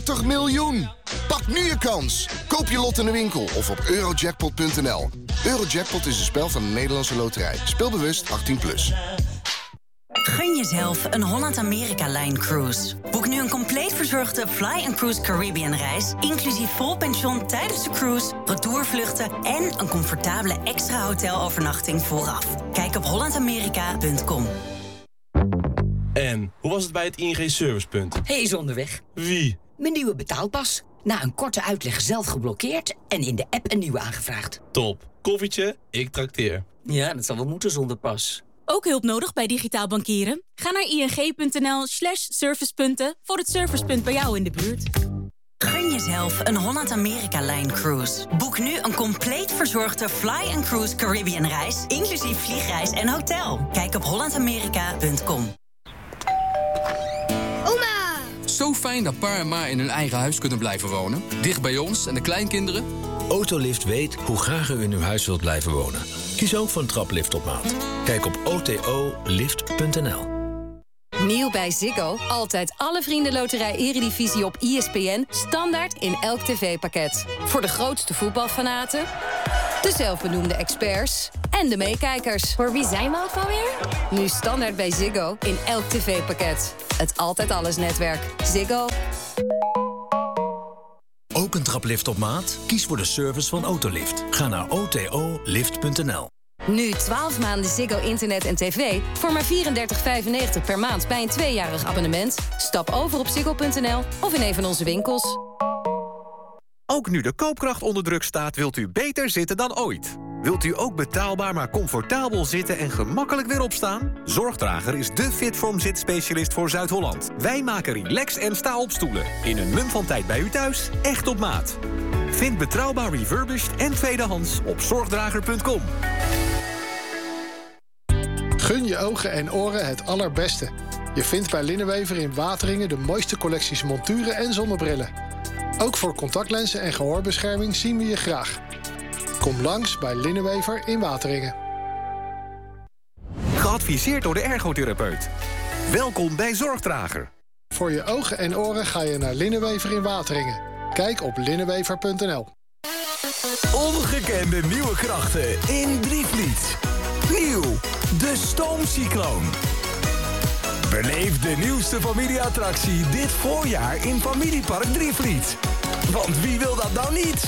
80 miljoen! Pak nu je kans. Koop je lot in de winkel of op eurojackpot.nl. Eurojackpot is een spel van de Nederlandse Loterij. Speel bewust 18+. Gun jezelf een Holland-Amerika-Line-cruise. Boek nu een compleet verzorgde Fly & Caribbean reis... inclusief vol pension tijdens de cruise, retourvluchten... en een comfortabele extra hotelovernachting vooraf. Kijk op hollandamerika.com. En, hoe was het bij het ING Servicepunt? Hij is onderweg. Wie? Mijn nieuwe betaalpas. Na een korte uitleg zelf geblokkeerd en in de app een nieuwe aangevraagd. Top. Koffietje, ik trakteer. Ja, dat zal wel moeten zonder pas. Ook hulp nodig bij digitaal bankieren? Ga naar ing.nl/servicepunten voor het servicepunt bij jou in de buurt. Gun jezelf een Holland-Amerika-Line-cruise. Boek nu een compleet verzorgde Fly & Caribbean reis... inclusief vliegreis en hotel. Kijk op hollandamerika.com. Oma! Zo fijn dat pa en ma in hun eigen huis kunnen blijven wonen. Dicht bij ons en de kleinkinderen. Autolift weet hoe graag u in uw huis wilt blijven wonen. Kies ook voor een traplift op maat. Kijk op otolift.nl. Nieuw bij Ziggo. Altijd alle Vriendenloterij Eredivisie op ESPN. Standaard in elk tv-pakket. Voor de grootste voetbalfanaten, de zelfbenoemde experts en de meekijkers. Voor wie zijn we ook alweer? Nu standaard bij Ziggo in elk tv-pakket. Het Altijd Alles netwerk. Ziggo. Ook een traplift op maat? Kies voor de service van Autolift. Ga naar otolift.nl. Nu 12 maanden Ziggo internet en tv voor maar $34,95 per maand bij een 2-jarig abonnement. Stap over op ziggo.nl of in een van onze winkels. Ook nu de koopkracht onder druk staat, wilt u beter zitten dan ooit. Wilt u ook betaalbaar maar comfortabel zitten en gemakkelijk weer opstaan? Zorgdrager is de Fitform zitspecialist voor Zuid-Holland. Wij maken relax- en sta-opstoelen. In een mum van tijd bij u thuis, echt op maat. Vind betrouwbaar refurbished en tweedehands op zorgdrager.com. Gun je ogen en oren het allerbeste. Je vindt bij Linnenwever in Wateringen de mooiste collecties monturen en zonnebrillen. Ook voor contactlenzen en gehoorbescherming zien we je graag. Kom langs bij Linnenwever in Wateringen. Geadviseerd door de ergotherapeut. Welkom bij Zorgdrager. Voor je ogen en oren ga je naar Linnenwever in Wateringen. Kijk op linnenwever.nl. Ongekende nieuwe krachten in Drievliet. Nieuw, de Stoomcycloon. Beleef de nieuwste familieattractie dit voorjaar in Familiepark Drievliet. Want wie wil dat nou niet?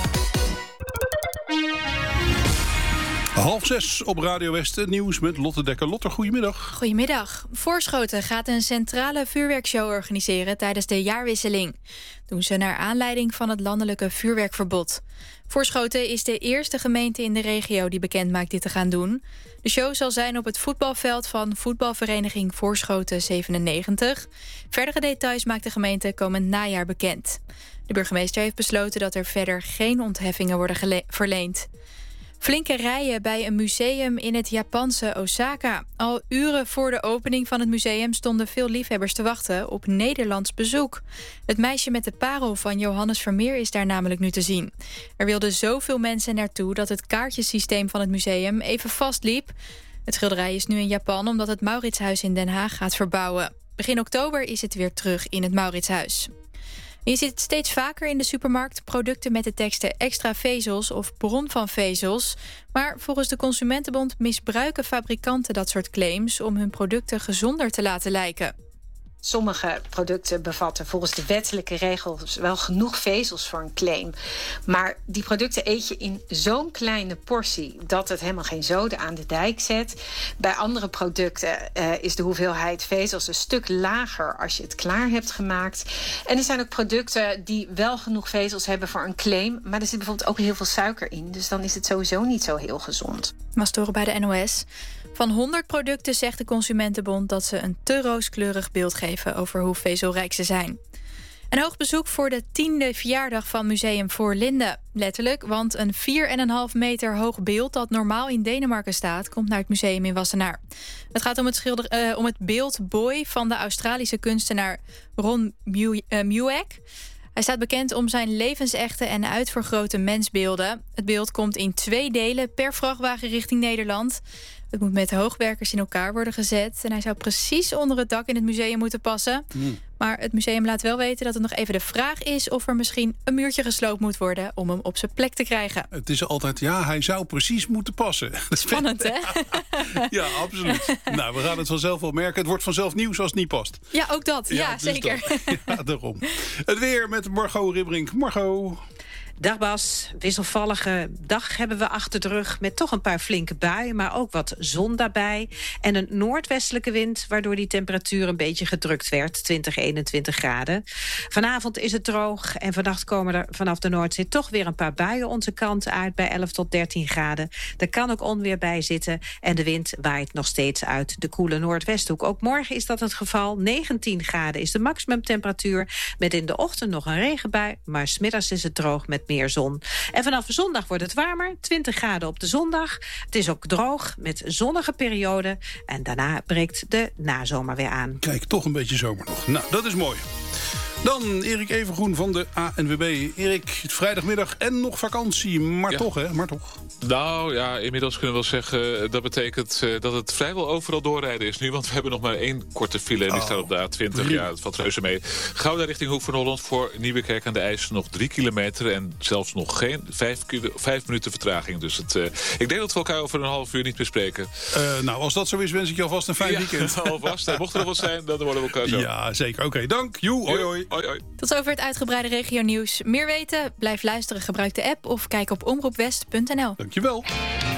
5:30 op Radio West, nieuws met Lotte Dekker. Lotte, goedemiddag. Goedemiddag. Voorschoten gaat een centrale vuurwerkshow organiseren tijdens de jaarwisseling. Doen ze naar aanleiding van het landelijke vuurwerkverbod. Voorschoten is de eerste gemeente in de regio die bekend maakt dit te gaan doen. De show zal zijn op het voetbalveld van voetbalvereniging Voorschoten 97. Verdere details maakt de gemeente komend najaar bekend. De burgemeester heeft besloten dat er verder geen ontheffingen worden verleend. Flinke rijen bij een museum in het Japanse Osaka. Al uren voor de opening van het museum stonden veel liefhebbers te wachten op Nederlands bezoek. Het meisje met de parel van Johannes Vermeer is daar namelijk nu te zien. Er wilden zoveel mensen naartoe dat het kaartjesysteem van het museum even vastliep. Het schilderij is nu in Japan omdat het Mauritshuis in Den Haag gaat verbouwen. Begin oktober is het weer terug in het Mauritshuis. Je ziet steeds vaker in de supermarkt producten met de teksten extra vezels of bron van vezels. Maar volgens de Consumentenbond misbruiken fabrikanten dat soort claims om hun producten gezonder te laten lijken. Sommige producten bevatten volgens de wettelijke regels wel genoeg vezels voor een claim. Maar die producten eet je in zo'n kleine portie dat het helemaal geen zoden aan de dijk zet. Bij andere producten is de hoeveelheid vezels een stuk lager als je het klaar hebt gemaakt. En er zijn ook producten die wel genoeg vezels hebben voor een claim. Maar er zit bijvoorbeeld ook heel veel suiker in. Dus dan is het sowieso niet zo heel gezond. Mastoren bij de NOS. Van 100 producten zegt de Consumentenbond dat ze een te rooskleurig beeld geven over hoe vezelrijk ze zijn. Een hoog bezoek voor de 10e verjaardag van Museum Voorlinde. Letterlijk, want een 4,5 meter hoog beeld dat normaal in Denemarken staat, komt naar het museum in Wassenaar. Het gaat om het beeld Boy van de Australische kunstenaar Ron Mueck. Hij staat bekend om zijn levensechte en uitvergrote mensbeelden. Het beeld komt in 2 delen per vrachtwagen richting Nederland. Het moet met hoogwerkers in elkaar worden gezet. En hij zou precies onder het dak in het museum moeten passen. Maar het museum laat wel weten dat het nog even de vraag is... of er misschien een muurtje gesloopt moet worden om hem op zijn plek te krijgen. Het is altijd, hij zou precies moeten passen. Spannend, hè? Ja, absoluut. Nou, we gaan het vanzelf wel merken. Het wordt vanzelf nieuws als het niet past. Ja, ook dat. Ja, dus zeker. Ja, daarom. Het weer met Margot Ribbrink. Margot. Dag Bas, wisselvallige dag hebben we achter de rug... met toch een paar flinke buien, maar ook wat zon daarbij. En een noordwestelijke wind, waardoor die temperatuur een beetje gedrukt werd. 20, 21 graden. Vanavond is het droog en vannacht komen er vanaf de Noordzee... toch weer een paar buien onze kant uit bij 11 tot 13 graden. Er kan ook onweer bij zitten en de wind waait nog steeds uit de koele noordwesthoek. Ook morgen is dat het geval. 19 graden is de maximumtemperatuur... met in de ochtend nog een regenbui, maar 's middags is het droog met meer zon. En vanaf zondag wordt het warmer, 20 graden op de zondag. Het is ook droog met zonnige perioden. En daarna breekt de nazomer weer aan. Kijk, toch een beetje zomer nog. Nou, dat is mooi. Dan Erik Evengroen van de ANWB. Erik, vrijdagmiddag en nog vakantie, maar toch hè, maar toch. Nou ja, inmiddels kunnen we wel zeggen... dat betekent dat het vrijwel overal doorrijden is nu. Want we hebben nog maar 1 korte file en die staat op de A20. Ja, het valt reuze mee. Gouda richting Hoek van Holland voor Nieuwekerk aan de IJs nog 3 kilometer... en zelfs nog geen 5 minuten vertraging. Dus ik denk dat we elkaar over een half uur niet bespreken. Nou, als dat zo is, wens ik je alvast een fijn weekend. Alvast. Mocht er nog wat zijn, dan worden we elkaar zo. Ja, zeker. Oké, dank. Joe, hoi, hoi. Hoi, hoi. Tot zover het uitgebreide regionieuws. Meer weten? Blijf luisteren, gebruik de app of kijk op omroepwest.nl. Dankjewel.